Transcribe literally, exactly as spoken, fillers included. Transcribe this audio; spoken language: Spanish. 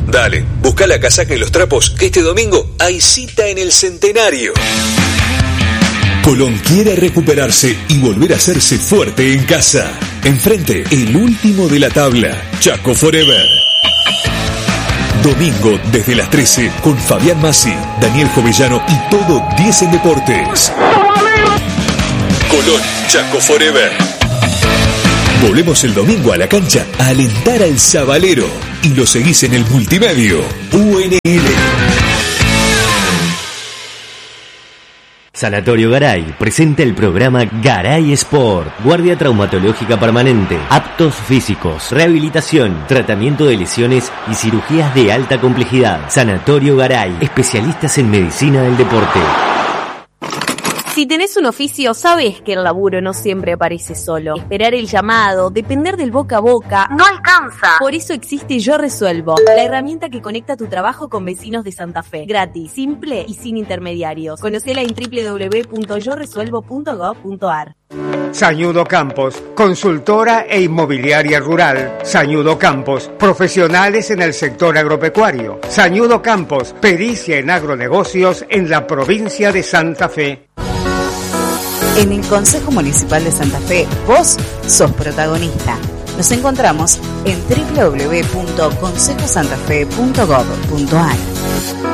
Dale, busca la casaca y los trapos, que este domingo hay cita en el Centenario. Colón quiere recuperarse y volver a hacerse fuerte en casa. Enfrente, el último de la tabla, Chaco Forever. Domingo desde las trece con Fabián Masi, Daniel Jovellano y todo diez en Deportes. Colón, Chaco Forever. Volvemos el domingo a la cancha a alentar al Sabalero y lo seguís en el multimedio U N L. Sanatorio Garay presenta el programa Garay Sport. Guardia traumatológica permanente, aptos físicos, rehabilitación, tratamiento de lesiones y cirugías de alta complejidad. Sanatorio Garay, especialistas en medicina del deporte. Si tenés un oficio, sabés que el laburo no siempre aparece solo. Esperar el llamado, depender del boca a boca, no alcanza. Por eso existe Yo Resuelvo, la herramienta que conecta tu trabajo con vecinos de Santa Fe. Gratis, simple y sin intermediarios. Conocela en doble u doble u doble u punto yo resuelvo punto gob punto a r. Sañudo Campos, consultora e inmobiliaria rural. Sañudo Campos, profesionales en el sector agropecuario. Sañudo Campos, pericia en agronegocios en la provincia de Santa Fe. En el Consejo Municipal de Santa Fe, vos sos protagonista. Nos encontramos en doble u doble u doble u punto consejo santa fe punto gob punto a r.